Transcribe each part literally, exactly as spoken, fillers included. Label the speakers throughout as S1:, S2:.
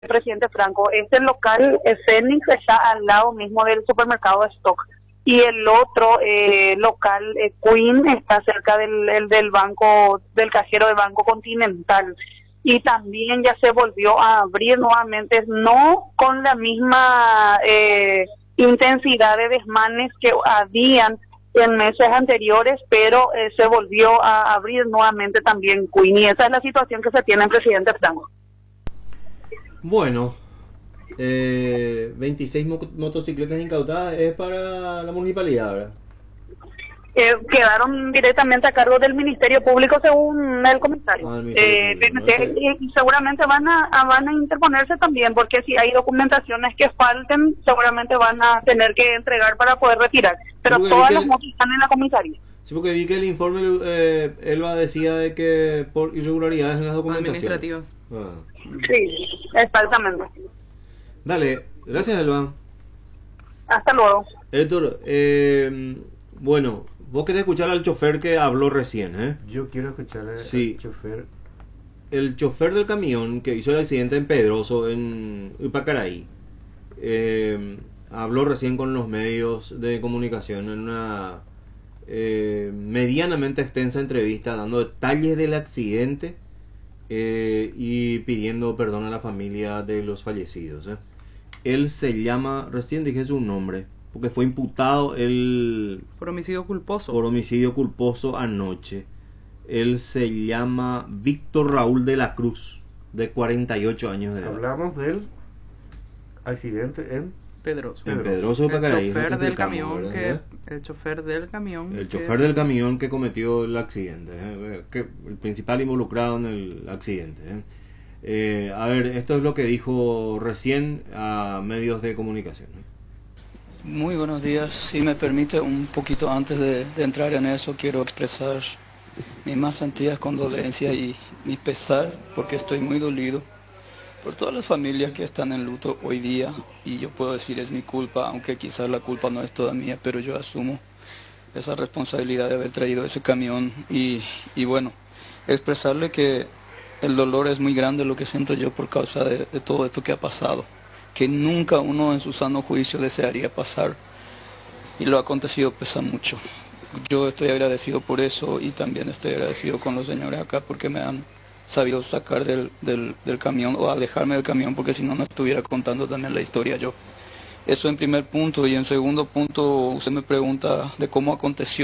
S1: Presidente Franco, este local eh, Fénix está al lado mismo del supermercado Stock y el otro eh, local eh, Queen está cerca del, el, del banco, del cajero del Banco Continental, y también ya se volvió a abrir nuevamente, no con la misma eh, intensidad de desmanes que habían en meses anteriores, pero eh, se volvió a abrir nuevamente también Queen, y esa es la situación que se tiene en Presidente Franco.
S2: Bueno, eh, veintiséis mo motocicletas incautadas es para la municipalidad, ¿verdad?
S1: Eh, quedaron directamente a cargo del Ministerio Público, según el comisario. Ah, el eh, Público, ¿no? Y, y seguramente van a, a van a interponerse también, porque si hay documentaciones que falten, seguramente van a tener que entregar para poder retirar. Pero sí, todas las motos están en la comisaría.
S2: Sí, porque vi que el informe, eh, Elba decía de que por irregularidades en las documentaciones
S3: administrativas.
S2: Ah.
S1: Sí, exactamente.
S2: Dale, gracias, Elba.
S1: Hasta luego.
S2: Héctor, eh, bueno, vos querés escuchar al chofer que habló recién, ¿eh?
S4: Yo quiero escuchar al
S2: sí.
S4: chofer.
S2: El chofer del camión que hizo el accidente en Pedroso, en Upacaraí, eh, habló recién con los medios de comunicación en una eh, medianamente extensa entrevista, dando detalles del accidente eh, y pidiendo perdón a la familia de los fallecidos. ¿eh? Él se llama, recién dije su nombre, porque fue imputado el
S3: por homicidio culposo.
S2: Por homicidio culposo anoche. Él se llama Víctor Raúl de la Cruz, de cuarenta y ocho años de edad.
S4: Hablamos del accidente en
S3: Pedroso.
S2: En Pedroso,
S3: el
S2: Pacaraí,
S3: chofer
S2: no
S3: del camión
S2: ¿verdad?
S3: que el chofer del camión
S2: el
S3: que...
S2: chofer del camión que cometió el accidente, ¿eh? que el principal involucrado en el accidente. ¿eh? Eh, a ver, esto es lo que dijo recién a medios de comunicación. ¿eh?
S5: Muy buenos días. Si me permite, un poquito antes de, de entrar en eso, quiero expresar mis más sentidas condolencias y mi pesar, porque estoy muy dolido por todas las familias que están en luto hoy día, y yo puedo decir es mi culpa, aunque quizás la culpa no es toda mía, pero yo asumo esa responsabilidad de haber traído ese camión y, y bueno, expresarle que el dolor es muy grande lo que siento yo por causa de, de todo esto que ha pasado, que nunca uno en su sano juicio desearía pasar, y lo acontecido pesa mucho. Yo estoy agradecido por eso y también estoy agradecido con los señores acá porque me han sabido sacar del, del, del camión o alejarme del camión, porque si no, no estuviera contando también la historia yo. Eso en primer punto. Y en segundo punto, usted me pregunta de cómo aconteció.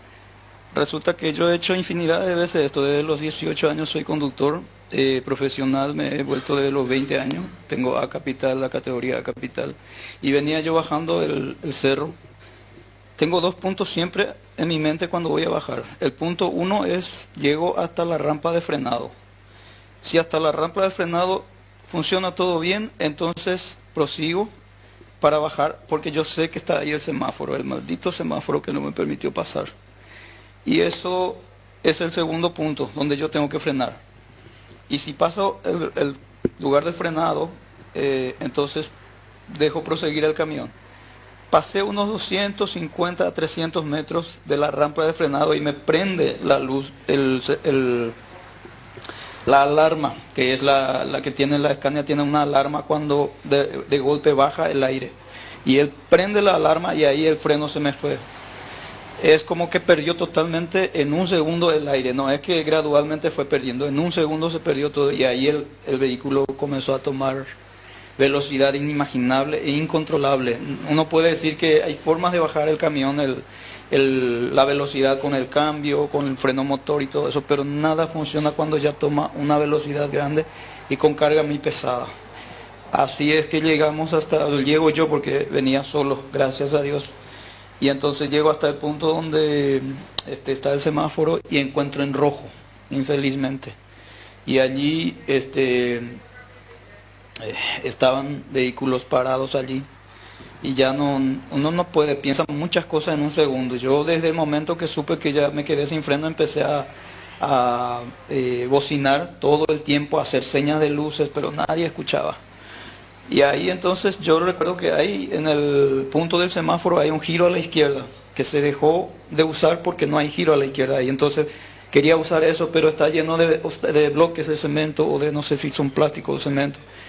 S5: Resulta que yo he hecho infinidad de veces esto. Desde los dieciocho años soy conductor eh, profesional, me he vuelto desde los veinte años. Tengo A Capital, la categoría A Capital. Y venía yo bajando el, el cerro. Tengo dos puntos siempre en mi mente cuando voy a bajar. El punto uno es, llego hasta la rampa de frenado. Si hasta la rampa de frenado funciona todo bien, entonces prosigo para bajar, porque yo sé que está ahí el semáforo, el maldito semáforo que no me permitió pasar. Y eso es el segundo punto, donde yo tengo que frenar. Y si paso el, el lugar de frenado, eh, entonces dejo proseguir el camión. Pasé unos doscientos cincuenta a trescientos metros de la rampa de frenado y me prende la luz, el, el, la alarma, que es la, la que tiene la Scania, tiene una alarma cuando de, de golpe baja el aire. Y él prende la alarma y ahí el freno se me fue. Es como que perdió totalmente en un segundo el aire, no es que gradualmente fue perdiendo, en un segundo se perdió todo y ahí el, el vehículo comenzó a tomar velocidad inimaginable e incontrolable. Uno puede decir que hay formas de bajar el camión, el, el, la velocidad con el cambio, con el freno motor y todo eso, pero nada funciona cuando ya toma una velocidad grande y con carga muy pesada. Así es que llegamos hasta, llego yo porque venía solo, gracias a Dios, y entonces llego hasta el punto donde este, está el semáforo y encuentro en rojo, infelizmente. Y allí este Eh, estaban vehículos parados allí y ya no, uno no puede, piensa muchas cosas en un segundo. Yo desde el momento que supe que ya me quedé sin freno empecé a, a eh, bocinar todo el tiempo, a hacer señas de luces, pero nadie escuchaba. Y ahí entonces yo recuerdo que ahí en el punto del semáforo hay un giro a la izquierda que se dejó de usar porque no hay giro a la izquierda, y entonces quería usar eso, pero está lleno de, de bloques de cemento o de no sé si son plásticos o cemento.